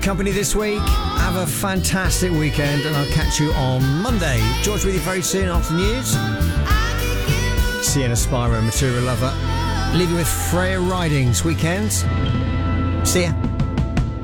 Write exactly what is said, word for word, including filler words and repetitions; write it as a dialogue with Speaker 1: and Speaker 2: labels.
Speaker 1: Company this week. Have a fantastic weekend, and I'll catch you on Monday. George with you very soon after news. Sienna Spyro, Material Lover. Leaving with Freya Ridings weekends. See ya.